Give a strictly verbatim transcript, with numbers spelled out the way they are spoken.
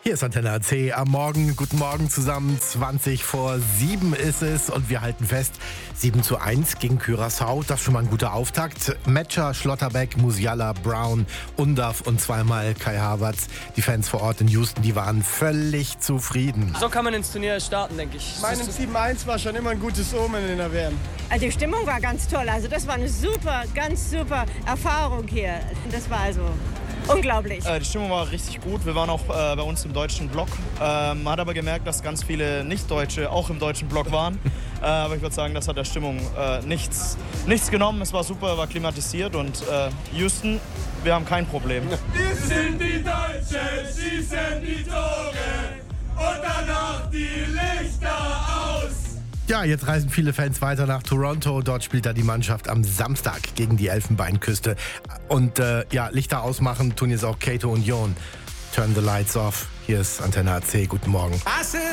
Hier ist Antenne A C am Morgen. Guten Morgen zusammen. zwanzig vor sieben ist es und wir halten fest, sieben zu eins gegen Curaçao. Das ist schon mal ein guter Auftakt. Metscher, Schlotterbeck, Musiala, Brown, Undav und zweimal Kai Havertz. Die Fans vor Ort in Houston, die waren völlig zufrieden. So kann man ins Turnier starten, denke ich. Meinem sieben eins war schon immer ein gutes Omen in der W M. Also die Stimmung war ganz toll. Also das war eine super, ganz super Erfahrung hier. Das war also unglaublich. Äh, die Stimmung war richtig gut. Wir waren auch äh, bei uns im deutschen Block. Ähm, man hat aber gemerkt, dass ganz viele Nicht-Deutsche auch im deutschen Block waren. äh, aber ich würde sagen, das hat der Stimmung äh, nichts, nichts genommen. Es war super, war klimatisiert und äh, Houston, wir haben kein Problem. Wir sind die Deutschen, schießen die Tore und danach die Lichter aus. Ja, jetzt reisen viele Fans weiter nach Toronto. Dort spielt da die Mannschaft am Samstag gegen die Elfenbeinküste. Und äh, ja, Lichter ausmachen tun jetzt auch Cato und Jon. Turn the lights off. Hier ist Antenne A C. Guten Morgen.